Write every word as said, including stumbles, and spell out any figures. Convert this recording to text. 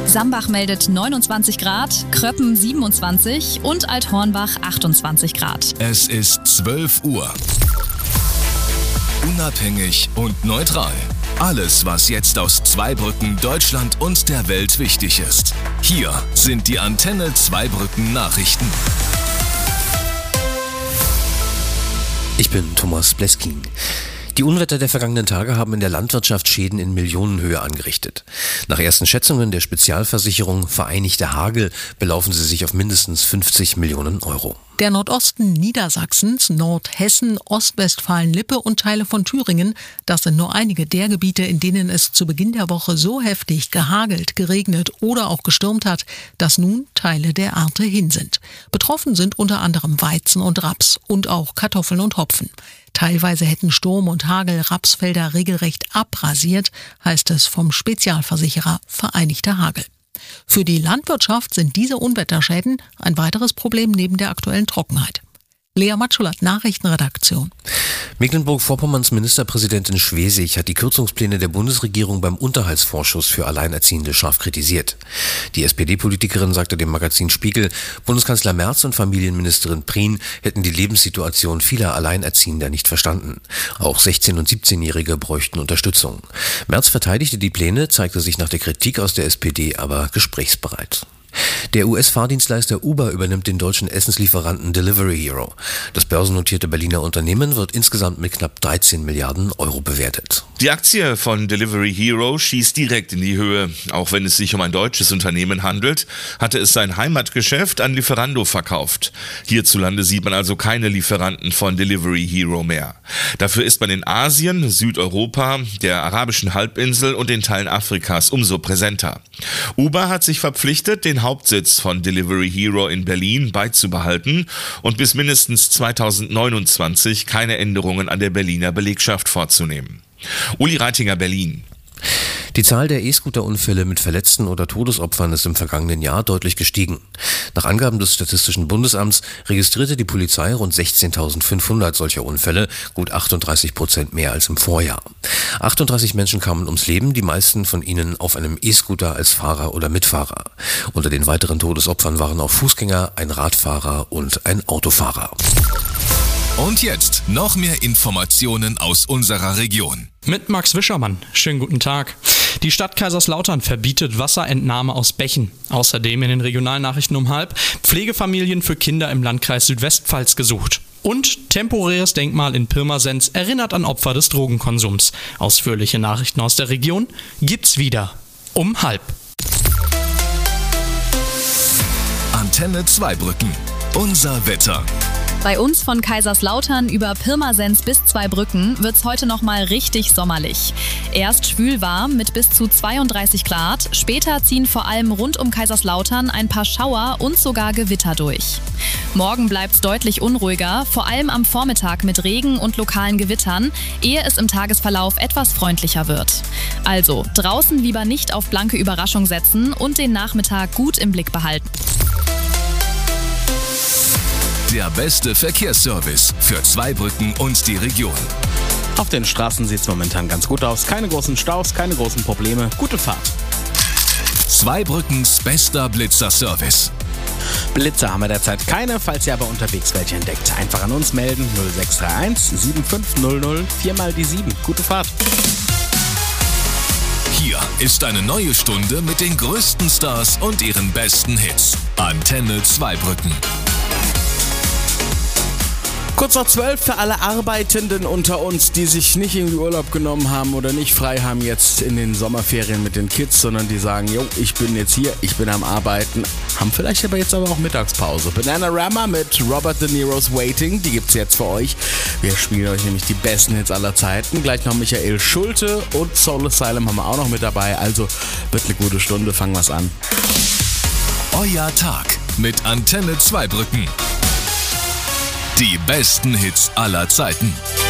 Sambach meldet neunundzwanzig Grad, Kröppen siebenundzwanzig und Althornbach achtundzwanzig Grad. Es ist zwölf Uhr. Unabhängig und neutral. Alles, was jetzt aus Zweibrücken, Deutschland und der Welt wichtig ist. Hier sind die Antenne Zweibrücken Nachrichten. Ich bin Thomas Bleskin. Die Unwetter der vergangenen Tage haben in der Landwirtschaft Schäden in Millionenhöhe angerichtet. Nach ersten Schätzungen der Spezialversicherung Vereinigter Hagel belaufen sie sich auf mindestens fünfzig Millionen Euro. Der Nordosten Niedersachsens, Nordhessen, Ostwestfalen-Lippe und Teile von Thüringen, das sind nur einige der Gebiete, in denen es zu Beginn der Woche so heftig gehagelt, geregnet oder auch gestürmt hat, dass nun Teile der Ernte hin sind. Betroffen sind unter anderem Weizen und Raps und auch Kartoffeln und Hopfen. Teilweise hätten Sturm und Hagel Rapsfelder regelrecht abrasiert, heißt es vom Spezialversicherer Vereinigter Hagel. Für die Landwirtschaft sind diese Unwetterschäden ein weiteres Problem neben der aktuellen Trockenheit. Lea Matschulat, Nachrichtenredaktion. Mecklenburg-Vorpommerns Ministerpräsidentin Schwesig hat die Kürzungspläne der Bundesregierung beim Unterhaltsvorschuss für Alleinerziehende scharf kritisiert. Die S P D-Politikerin sagte dem Magazin Spiegel, Bundeskanzler Merz und Familienministerin Prien hätten die Lebenssituation vieler Alleinerziehender nicht verstanden. Auch sechzehn- und siebzehnjährige bräuchten Unterstützung. Merz verteidigte die Pläne, zeigte sich nach der Kritik aus der S P D aber gesprächsbereit. Der U S-Fahrdienstleister Uber übernimmt den deutschen Essenslieferanten Delivery Hero. Das börsennotierte Berliner Unternehmen wird insgesamt mit knapp dreizehn Milliarden Euro bewertet. Die Aktie von Delivery Hero schießt direkt in die Höhe. Auch wenn es sich um ein deutsches Unternehmen handelt, hatte es sein Heimatgeschäft an Lieferando verkauft. Hierzulande sieht man also keine Lieferanten von Delivery Hero mehr. Dafür ist man in Asien, Südeuropa, der arabischen Halbinsel und den Teilen Afrikas umso präsenter. Uber hat sich verpflichtet, den Hauptsitz von Delivery Hero in Berlin beizubehalten und bis mindestens zweitausendneunundzwanzig keine Änderungen an der Berliner Belegschaft vorzunehmen. Uli Reitinger, Berlin. Die Zahl der E-Scooter-Unfälle mit Verletzten oder Todesopfern ist im vergangenen Jahr deutlich gestiegen. Nach Angaben des Statistischen Bundesamts registrierte die Polizei rund sechzehntausendfünfhundert solcher Unfälle, gut achtunddreißig Prozent mehr als im Vorjahr. achtunddreißig Menschen kamen ums Leben, die meisten von ihnen auf einem E-Scooter als Fahrer oder Mitfahrer. Unter den weiteren Todesopfern waren auch Fußgänger, ein Radfahrer und ein Autofahrer. Und jetzt noch mehr Informationen aus unserer Region. Mit Max Wischermann. Schönen guten Tag. Die Stadt Kaiserslautern verbietet Wasserentnahme aus Bächen. Außerdem in den Regionalnachrichten um halb Pflegefamilien für Kinder im Landkreis Südwestpfalz gesucht. Und temporäres Denkmal in Pirmasens erinnert an Opfer des Drogenkonsums. Ausführliche Nachrichten aus der Region gibt's wieder um halb. Antenne Zweibrücken. Unser Wetter. Bei uns von Kaiserslautern über Pirmasens bis Zweibrücken wird's heute nochmal richtig sommerlich. Erst schwülwarm mit bis zu zweiunddreißig Grad, später ziehen vor allem rund um Kaiserslautern ein paar Schauer und sogar Gewitter durch. Morgen bleibt's deutlich unruhiger, vor allem am Vormittag mit Regen und lokalen Gewittern, ehe es im Tagesverlauf etwas freundlicher wird. Also draußen lieber nicht auf blanke Überraschung setzen und den Nachmittag gut im Blick behalten. Der beste Verkehrsservice für Zweibrücken und die Region. Auf den Straßen sieht es momentan ganz gut aus. Keine großen Staus, keine großen Probleme. Gute Fahrt. Zweibrückens bester Blitzer-Service. Blitzer haben wir derzeit keine, falls ihr aber unterwegs welche entdeckt. Einfach an uns melden. null sechs drei eins sieben fünf null null vier mal die sieben. Gute Fahrt. Hier ist eine neue Stunde mit den größten Stars und ihren besten Hits. Antenne Zweibrücken. Kurz nach zwölf für alle Arbeitenden unter uns, die sich nicht irgendwie Urlaub genommen haben oder nicht frei haben jetzt in den Sommerferien mit den Kids, sondern die sagen, jo, ich bin jetzt hier, ich bin am Arbeiten, haben vielleicht aber jetzt aber auch Mittagspause. Bananarama mit Robert De Niro's Waiting, die gibt's jetzt für euch. Wir spielen euch nämlich die besten Hits aller Zeiten. Gleich noch Michael Schulte und Soul Asylum haben wir auch noch mit dabei, also wird eine gute Stunde, fangen wir's an. Euer Tag mit Antenne Zweibrücken. Die besten Hits aller Zeiten.